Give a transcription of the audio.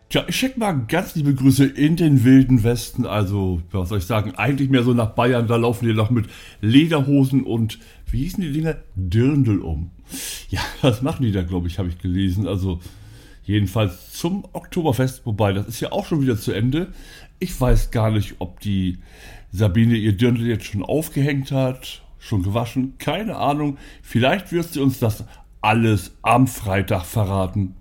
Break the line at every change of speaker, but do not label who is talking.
Tja, ich schicke mal ganz liebe Grüße in den wilden Westen. Also, was soll ich sagen, eigentlich mehr so nach Bayern. Da laufen die noch mit Lederhosen und, wie hießen die Dinger? Dirndl um. Ja, das machen die da, glaube ich, habe ich gelesen. Also, jedenfalls zum Oktoberfest. Wobei, das ist ja auch schon wieder zu Ende. Ich weiß gar nicht, ob die Sabine ihr Dirndl jetzt schon aufgehängt hat, schon gewaschen. Keine Ahnung. Vielleicht wird sie uns das alles am Freitag verraten.